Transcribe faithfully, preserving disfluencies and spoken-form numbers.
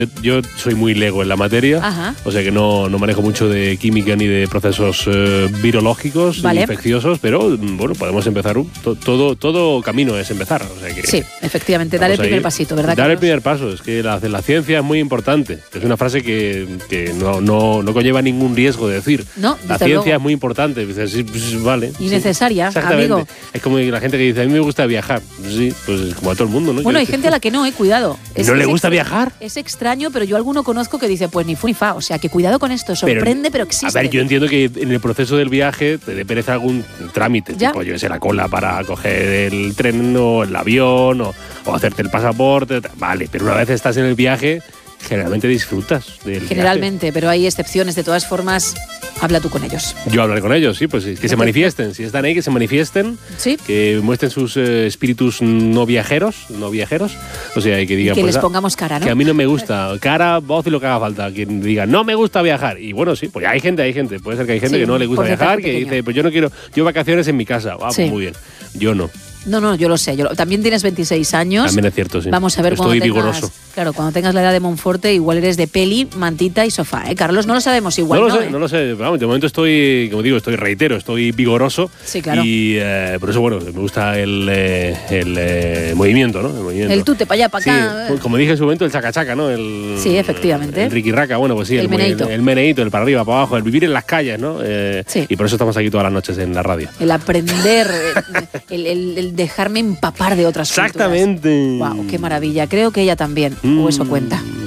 Yo soy muy lego en la materia, Ajá. o sea que no, no manejo mucho de química ni de procesos eh, virológicos, vale. ni infecciosos, pero bueno, podemos empezar. Un, to, todo, todo camino es empezar. O sea que sí, efectivamente, dar el primer ahí. pasito, ¿verdad, Dar Carlos? el primer paso, es que la, la ciencia es muy importante. Es una frase que, que no, no, no conlleva ningún riesgo de decir. No, la desde ciencia luego. es muy importante. Dices, sí, pues, vale. Y sí. necesaria, Exactamente. amigo. Es como la gente que dice, a mí me gusta viajar. Sí, pues como a todo el mundo, ¿no? Bueno, hay Yo- gente a la que no, eh, cuidado. Es- ¿No le es gusta extra- viajar? Es extraño, pero yo alguno conozco que dice, pues ni fu ni fa. O sea, que cuidado con esto, sorprende, pero, existe. A ver, yo entiendo que en el proceso del viaje te dé pereza algún trámite, Ya. tipo, yo que sé, la cola para coger el tren o el avión o, o hacerte el pasaporte, vale, pero una vez estás en el viaje, generalmente disfrutas del Generalmente, pero hay excepciones. De todas formas, habla tú con ellos. viaje. Yo hablaré con ellos, sí, pues sí, que se manifiesten, si están ahí, que se manifiesten, Sí. que muestren sus eh, espíritus no viajeros, no viajeros, o sea, y que digan, Que pues, les ah, pongamos cara, ¿no? que a mí no me gusta, cara, voz y lo que haga falta. Quien diga, no me gusta viajar. Y bueno, sí, pues hay gente, hay gente. Puede ser que hay gente Sí, que no le gusta un viajar, porcentaje que pequeño. dice, pues yo no quiero, yo vacaciones en mi casa. Ah, Sí. pues muy bien. Yo no. No, no, yo lo sé. Yo lo- también tienes veintiséis años. También es cierto, sí. Vamos a ver Estoy cuando tengas, vigoroso. claro, cuando tengas la edad de Monforte, igual eres de peli, mantita y sofá, ¿eh? Carlos, no lo sabemos igual, no ¿no? lo sé, ¿eh? no lo sé. Vamos, de momento estoy, como digo, estoy reitero, estoy vigoroso. Sí, claro. Y eh, por eso, bueno, me gusta el, eh, el eh, movimiento, ¿no? El movimiento. El tute para allá, para Sí, acá. pues, como dije en su momento, el chacachaca, ¿no? El, Sí, efectivamente. El riquirraca, bueno, pues sí. El El, meneíto. El, el meneíto, el para arriba, para abajo, el vivir en las calles, ¿no? Eh, Sí. Y por eso estamos aquí todas las noches en la radio. El aprender, el, el- el dejarme empapar de otras culturas. Exactamente. Wow, qué maravilla. Creo que ella también, o eso cuenta. Mm.